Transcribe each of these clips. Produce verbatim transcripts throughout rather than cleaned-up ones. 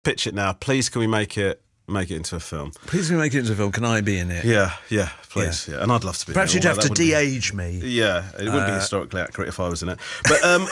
pitch it now. Please, can we make it make it into a film? Please can we make it into a film? Can I be in it? Yeah, yeah, please. Yeah. yeah. And I'd love to be Perhaps in it. you'd have Although to that wouldn't de-age be... me. Yeah, it wouldn't Uh, be historically accurate if I was in it. But um,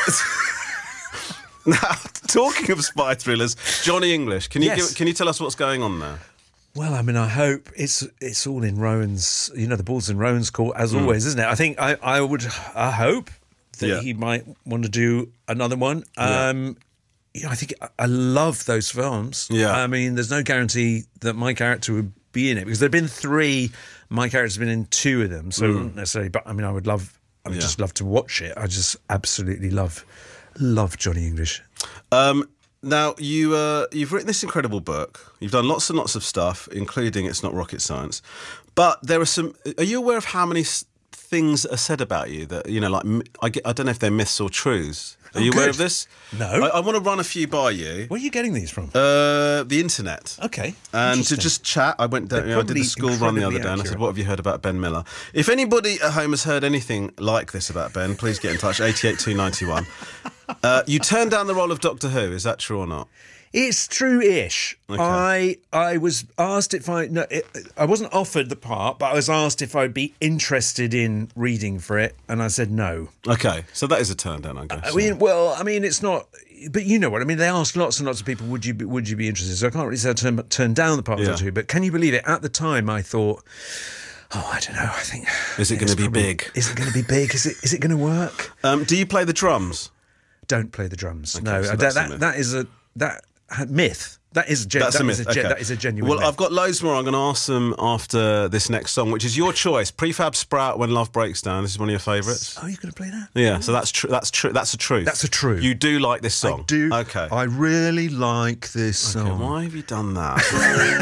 now, talking of spy thrillers, Johnny English, can you Yes. give, can you tell us what's going on there? Well, I mean, I hope it's it's all in Rowan's, you know, the ball's in Rowan's court, as Mm. always, isn't it? I think, I, I would, I hope that Yeah. he might want to do another one. Yeah. Um, you know, I think I love those films. Yeah. I mean, there's no guarantee that my character would be in it, because there have been three, my character's been in two of them, so not necessarily, but I mean, I would love, I would Mm. Yeah. just love to watch it. I just absolutely love, love Johnny English. Um, now, you, uh, you've written this incredible book. You've done lots and lots of stuff, including It's Not Rocket Science. But there are some... Are you aware of how many s- things are said about you that, you know, like... m- I, get, I don't know if they're myths or truths. Are Oh, you aware good. of this? No. I, I want to run a few by you. Where are you getting these from? Uh, the internet. Okay. And to Interesting. just chat, I went down, They're you know, I did probably the school run the other incredibly day and I said, accurate. what have you heard about Ben Miller? If anybody at home has heard anything like this about Ben, please get in touch, eight eight two nine one. Uh, you turned down the role of Doctor Who, is that true or not? It's true-ish. Okay. I I was asked if I no, it, I wasn't offered the part, but I was asked if I'd be interested in reading for it, and I said no. Okay, so that is a turn down, I guess. I mean, well, I mean, it's not. But you know what I mean. They ask lots and lots of people, "Would you be, would you be interested?" So I can't really say I turn, turn down the part of Yeah. Doctor Who. But can you believe it? At the time, I thought, "Oh, I don't know. I think Is it it's going to be probably- big? Is it going to be big? Is it is it going to work?" Um, do you play the drums? Don't play the drums. Okay, no, so that, that's a that, myth. that is a that myth. That is a gen- That's that a is myth. a gen- okay. that is a genuine. Well, myth. I've got loads more. I'm going to ask them after this next song, which is your choice. Prefab Sprout, When Love Breaks Down. This is one of your favourites. Oh, you're going to play that? Yeah, so that's true. That's true. That's a truth. That's a truth. You do like this song. I do. Okay. I really like this Okay, song. why have you done that?